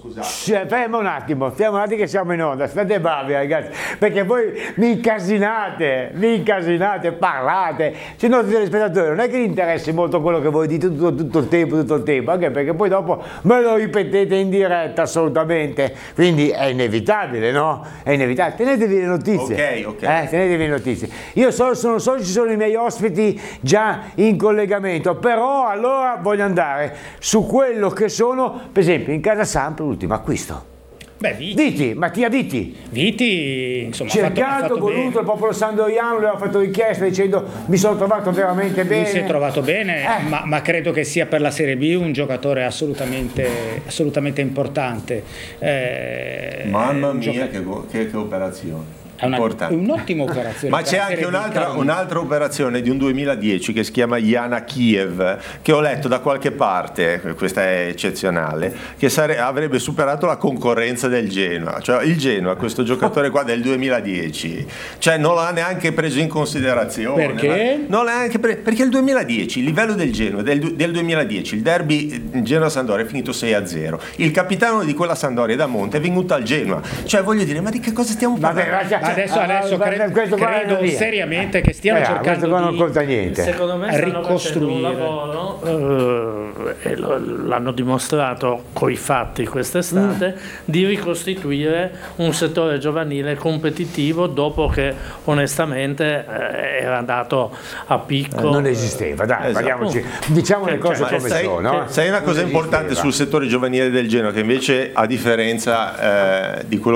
scusate. Fermo un attimo che siamo in onda, state bravi ragazzi, perché voi mi incasinate, parlate, se no telespettatori non è che vi interessi molto quello che voi dite tutto il tempo, anche perché poi dopo me lo ripetete in diretta assolutamente, quindi è inevitabile, no? È inevitabile, tenetevi le notizie. Ok. Tenetevi le notizie. Io non so se ci sono i miei ospiti già in collegamento, però allora voglio andare su quello che sono, per esempio in Casa Samp l'ultimo acquisto. Beh, Mattia Viti, insomma, cercato, voluto, bene. Il popolo sandoiano le aveva fatto richiesta dicendo mi sono trovato veramente bene. Lui si è trovato bene, ma credo che sia per la Serie B un giocatore assolutamente importante. Mamma mia, che operazione. È un'ottima operazione. Ma c'è anche un'altra operazione di un 2010 che si chiama Yana Kiev, che ho letto da qualche parte, questa è eccezionale, che avrebbe superato la concorrenza del Genoa. Cioè il Genoa, questo giocatore qua del 2010, cioè non l'ha neanche preso in considerazione. Perché? Perché il 2010, il livello del Genoa del 2010, il derby Genoa-Sampdoria è finito 6-0. Il capitano di quella Sampdoria, Damonte, è venuto al Genoa. Cioè voglio dire, ma di che cosa stiamo parlando? Adesso credo seriamente che stiano cercando non conta niente. Secondo me stanno ricostruire un lavoro, e l'hanno dimostrato coi fatti quest'estate, di ricostituire un settore giovanile competitivo dopo che onestamente era andato a picco. Non esisteva, dai, parliamoci, diciamo le cose come sono. Sai una cosa importante sul settore giovanile del Genoa, che invece a differenza di quello